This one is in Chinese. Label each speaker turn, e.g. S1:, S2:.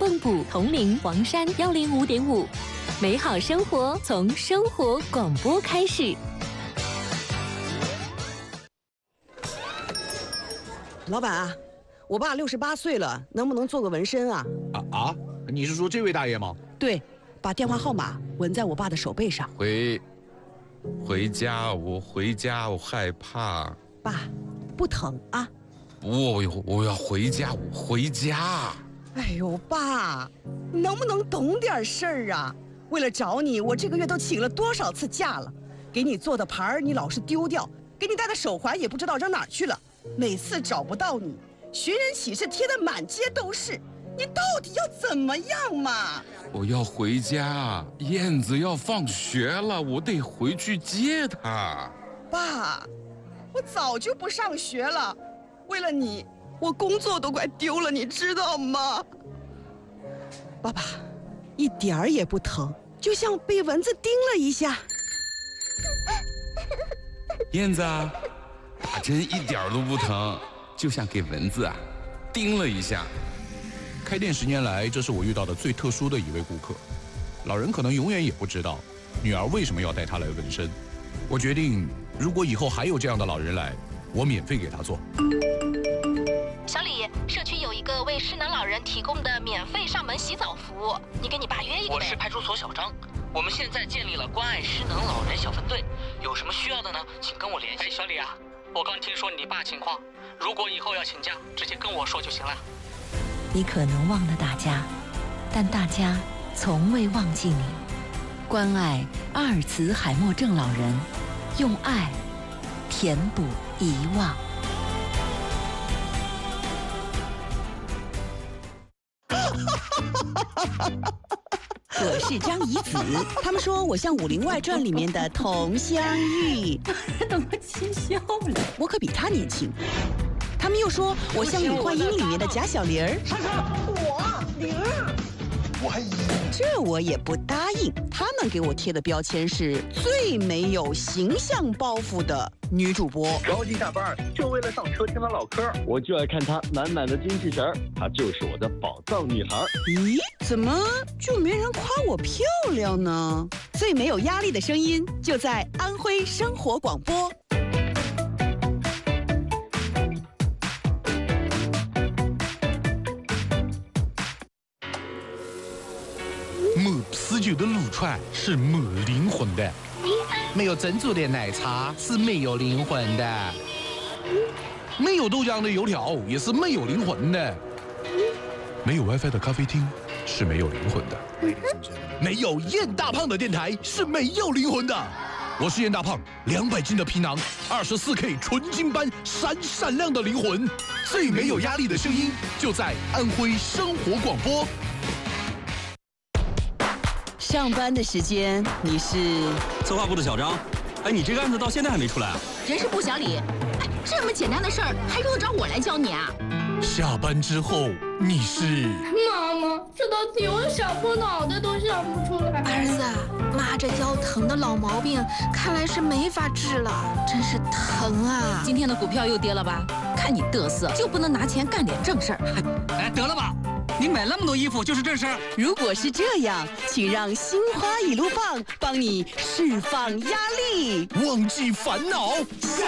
S1: 蚌埠、铜陵、黄山105.5，美好生活从生活广播开始。
S2: 老板啊，我爸68岁了，能不能做个纹身啊？
S3: 你是说这位大爷吗？
S2: 对，把电话号码纹在我爸的手背上。
S4: 回家，我回家，我害怕。
S2: 爸，不疼啊？
S4: 我要回家，我回家。
S2: 哎呦，爸，你能不能懂点事儿啊？为了找你，我这个月都请了多少次假了？给你做的牌儿你老是丢掉，给你戴的手环也不知道扔哪儿去了。每次找不到你，寻人启事贴得满街都是，你到底要怎么样嘛？
S4: 我要回家，燕子要放学了，我得回去接她。
S2: 爸，我早就不上学了，为了你，我工作都快丢了，你知道吗？爸爸，一点儿也不疼，就像被蚊子叮了一下。
S4: 燕子啊，打针一点都不疼，就像给蚊子叮了一下。
S3: 开店10年来，这是我遇到的最特殊的一位顾客。老人可能永远也不知道，女儿为什么要带他来纹身。我决定，如果以后还有这样的老人来，我免费给他做。
S5: 小李，社区有一个为失能老人提供的免费上门洗澡服务，你给你爸约一个呗。
S6: 我是派出所小张，我们现在建立了关爱失能老人小分队，有什么需要的呢？请跟我联系。小李啊，我刚听说你爸情况，如果以后要请假，直接跟我说就行了。
S1: 你可能忘了大家，但大家从未忘记你。关爱阿尔茨海默症老人，用爱填补遗忘。
S2: 我是张怡子，他们说我像《武林外传》里面的佟湘玉，
S1: 怎么气笑了？
S2: 我可比他年轻。他们又说我像《女幻音》里面的贾小玲儿，我玲儿，这我也不答应。他们给我贴的标签是最没有形象包袱的女主播。
S7: 高兴下班就为了上车听她唠嗑，我就爱看她满满的精气神儿，她就是我的宝藏女孩。
S2: 咦，怎么就没人夸我漂亮呢？最没有压力的声音就在安徽生活广播。
S3: 没啤酒的撸串是没灵魂的，没有珍珠的奶茶是没有灵魂的，没有豆浆的油条也是没有灵魂的，没有 WiFi 的咖啡厅是没有灵魂的，没有燕大胖的电台是没有灵魂的。我是燕大胖，200斤的皮囊，24K 纯金般闪闪亮的灵魂，最没有压力的声音就在安徽生活广播。
S2: 上班的时间你是
S8: 策划部的小张，哎，你这个案子到现在还没出来啊？
S5: 人事部小李，哎，这么简单的事儿还用得着我来教你啊？
S3: 下班之后你是
S9: 妈妈，这道题我想破脑袋都想不出来。
S5: 儿子，妈这腰疼的老毛病看来是没法治了，真是疼啊！
S10: 今天的股票又跌了吧？看你嘚瑟，就不能拿钱干点正事儿？
S8: 哎，得了吧！你买那么多衣服就是正事儿。
S2: 如果是这样，请让心花一路放帮你释放压力，
S3: 忘记烦恼。